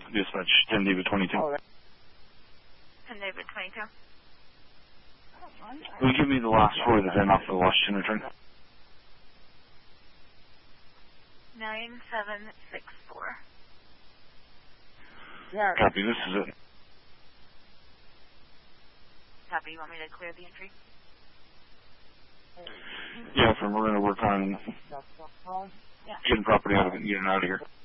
Dispatch 10 David 22. Oh, 10 David 22. Will you give me the last 4 of the VIN off the Washington return? 9764. yeah. Copy, this is it. Copy, you want me to clear the entry? Yeah, we're going to work on getting property out of it and getting out of here.